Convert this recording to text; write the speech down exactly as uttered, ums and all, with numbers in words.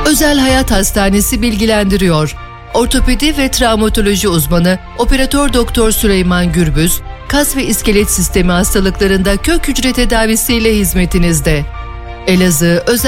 Özel Hayat Hastanesi bilgilendiriyor. Ortopedi ve travmatoloji uzmanı Operatör Doktor Süleyman Gürbüz, kas ve iskelet sistemi hastalıklarında kök hücre tedavisiyle hizmetinizde. Elazığ Özel